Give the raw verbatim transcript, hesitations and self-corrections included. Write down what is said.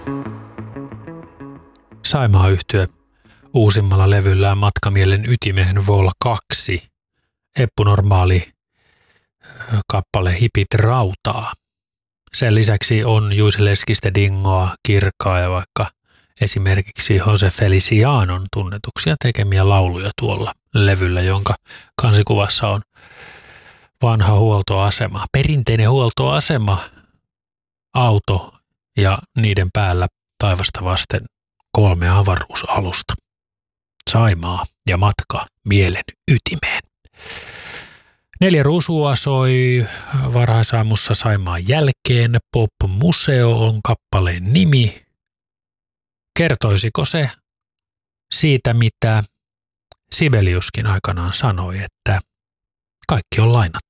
Saimaa-yhtye uusimmalla levyllään Matkamielen ytimeen Vol kaksi, Eppu Normaali kappale Hipit rautaa. Sen lisäksi on Juice Leskistä Dingoa, Kirkkaa ja vaikka esimerkiksi Jose Felicianon tunnetuksia tekemiä lauluja tuolla levyllä, jonka kansikuvassa on vanha huoltoasema, perinteinen huoltoasema, auto ja niiden päällä taivasta vasten kolme avaruusalusta. Saimaa ja matka mielen ytimeen. Neljä ruusua soi varhaisaamussa Saimaan jälkeen. Pop-museo on kappaleen nimi. Kertoisiko se siitä, mitä Sibeliuskin aikanaan sanoi, että kaikki on lainattu?